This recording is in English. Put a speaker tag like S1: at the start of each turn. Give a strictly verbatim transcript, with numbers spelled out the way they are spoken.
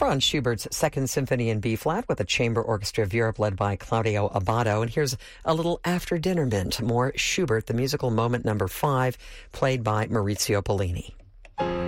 S1: Franz Schubert's Second Symphony in B-flat with the Chamber Orchestra of Europe led by Claudio Abbado. And here's a little after dinner mint, more Schubert, the musical moment number five, played by Maurizio Pollini.